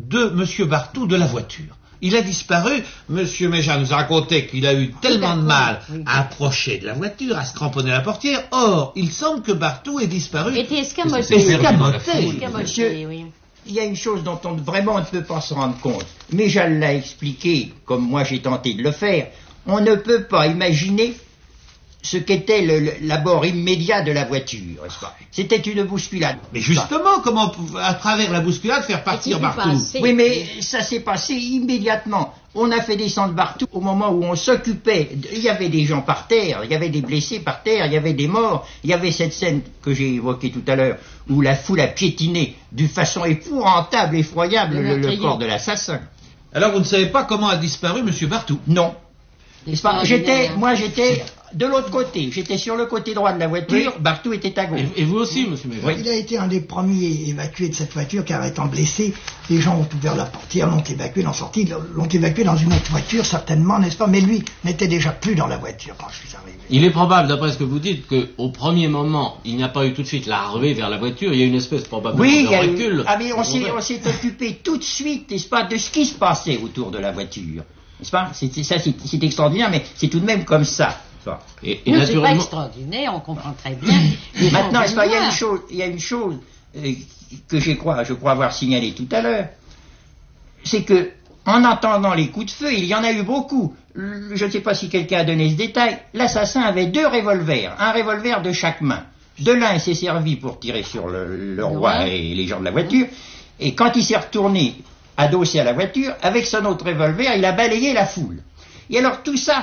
de M. Barthou de la voiture. Il a disparu. Monsieur Méjean nous a raconté qu'il a eu tellement de mal à approcher de la voiture, à se cramponner à la portière. Or, il semble que Barthou ait disparu. Il était escamoté. Monsieur, oui. Il y a une chose dont vraiment on ne peut pas se rendre compte. Méjean l'a expliqué, comme moi j'ai tenté de le faire. On ne peut pas imaginer ce qu'était l'abord immédiat de la voiture, n'est-ce pas? C'était une bousculade. Mais justement, comment, à travers la bousculade, faire partir Barthou? Oui, mais ça s'est passé immédiatement. On a fait descendre Barthou au moment où on s'occupait. Il y avait des gens par terre, il y avait des blessés par terre, il y avait des morts. Il y avait cette scène que j'ai évoquée tout à l'heure, où la foule a piétiné d'une façon épouvantable, effroyable, le corps de l'assassin. Alors vous ne savez pas comment a disparu M. Barthou? Non. J'étais de l'autre côté, j'étais sur le côté droit de la voiture, oui. Barthou était à gauche. Et vous aussi, monsieur Méjean? Oui. Il a été un des premiers évacués de cette voiture, car étant blessé, les gens ont ouvert la portière, l'ont évacué, l'ont évacué dans une autre voiture, certainement, n'est-ce pas? Mais lui n'était déjà plus dans la voiture quand je suis arrivé. Il est probable, d'après ce que vous dites, qu'au premier moment, il n'y a pas eu tout de suite la ruée vers la voiture, il y a une espèce probablement de recul. Ah mais on s'est occupé tout de suite, n'est-ce pas, de ce qui se passait autour de la voiture. N'est-ce pas? C'est extraordinaire, mais c'est tout de même comme ça. Et naturellement... c'est pas extraordinaire, on comprend très bien. Maintenant, il y a une chose que je crois avoir signalé tout à l'heure, c'est que, en entendant les coups de feu, il y en a eu beaucoup. Je ne sais pas si quelqu'un a donné ce détail. L'assassin avait 2 revolvers, un revolver de chaque main. De l'un, il s'est servi pour tirer sur le roi et les gens de la voiture, et quand il s'est retourné, adossé à la voiture, avec son autre revolver, il a balayé la foule. Et alors tout ça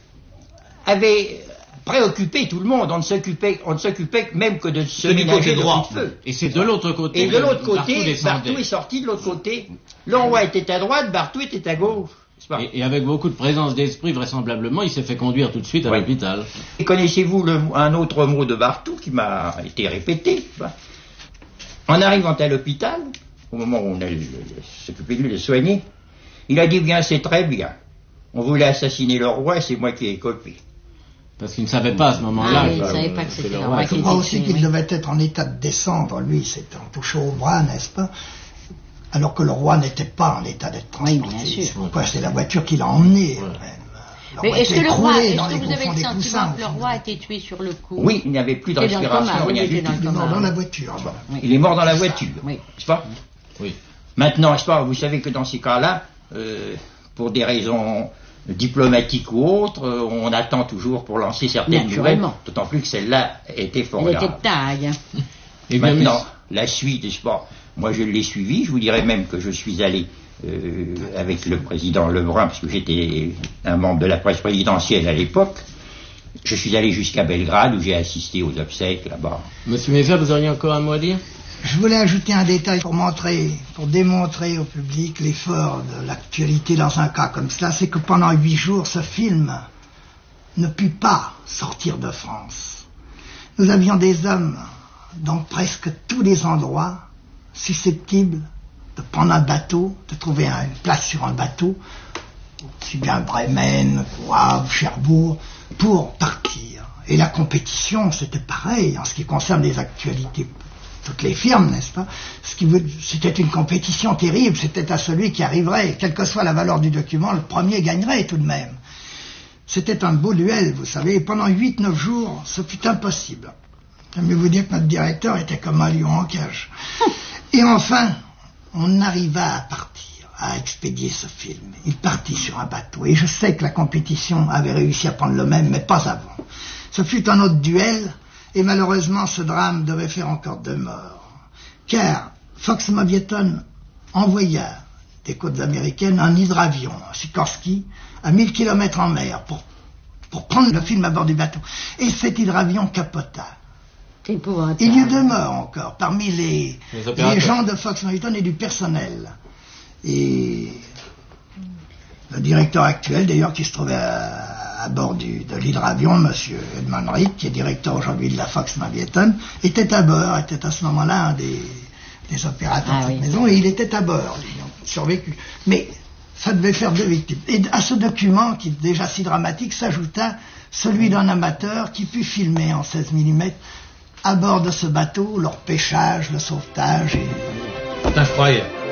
avait préoccupé tout le monde. On ne s'occupait même que de se ménager de feu. Et c'est de l'autre côté. Et de l'autre côté, Barthou est sorti de l'autre côté. Le roi était à droite, Barthou était à gauche. Et avec beaucoup de présence d'esprit, vraisemblablement, il s'est fait conduire tout de suite à l'hôpital. Et connaissez-vous un autre mot de Barthou qui m'a été répété? En arrivant à l'hôpital, au moment où on a s'occupé de lui, de le soigner, il a dit bien, c'est très bien. On voulait assassiner le roi, c'est moi qui ai copié. Parce qu'il ne savait pas à ce moment-là. Il ne savait pas que c'était le roi. Je crois aussi qu'il devait être en état de descendre, lui, c'était en touchant au bras, n'est-ce pas? Alors que le roi n'était pas en état d'être transporté. Oui, bien sûr. C'est pourquoi c'est la voiture qui l'a emmené. Mais est-ce que le roi, est-ce que vous avez le sentiment que le roi a été tué sur le coup? Oui, il n'y avait plus de respiration, rien du tout. Il est mort dans la voiture. Il est mort dans la voiture, n'est-ce pas? Oui. Maintenant, n'est-ce pas, vous savez que dans ces cas-là, pour des raisons diplomatiques ou autres, on attend toujours pour lancer certaines nouvelles, d'autant plus que celle-là était fort grave. Elle était de taille. Et maintenant, la suite, n'est-ce pas? Moi, je l'ai suivi, je vous dirais même que je suis allé avec le président Lebrun, parce que j'étais un membre de la presse présidentielle à l'époque. Je suis allé jusqu'à Belgrade, où j'ai assisté aux obsèques là-bas. Monsieur Méjean, vous auriez encore un mot à dire? Je voulais ajouter un détail pour démontrer au public l'effort de l'actualité dans un cas comme cela, c'est que pendant 8 jours, ce film ne put pas sortir de France. Nous avions des hommes dans presque tous les endroits susceptibles de prendre un bateau, de trouver une place sur un bateau, aussi bien Bremen, Wavre, Cherbourg, pour partir. Et la compétition, c'était pareil en ce qui concerne les actualités. Toutes les firmes, n'est-ce pas? C'était une compétition terrible, c'était à celui qui arriverait, quelle que soit la valeur du document, le premier gagnerait tout de même. C'était un beau duel, vous savez, et pendant 8-9 jours, ce fut impossible. J'aime vous dire que notre directeur était comme un lion en cage. Et enfin, on arriva à partir, à expédier ce film. Il partit sur un bateau, et je sais que la compétition avait réussi à prendre le même, mais pas avant. Ce fut un autre duel, et malheureusement, ce drame devait faire encore 2 morts. Car Fox Mavieton envoya des côtes américaines un hydravion, un Sikorsky, à 1000 km en mer pour prendre le film à bord du bateau. Et cet hydravion capota. Il y eut 2 morts encore, parmi les gens de Fox Mavieton et du personnel. Et le directeur actuel, d'ailleurs, qui se trouvait à bord de l'hydravion, M. Edmond Rick, qui est directeur aujourd'hui de la Fox Mavieton, était à bord, était à ce moment-là un des opérateurs de cette maison, et il était à bord, survécu. Mais ça devait faire 2 victimes. Et à ce document, qui est déjà si dramatique, s'ajouta celui d'un amateur qui put filmer en 16 mm à bord de ce bateau leur pêchage, le sauvetage. C'est incroyable.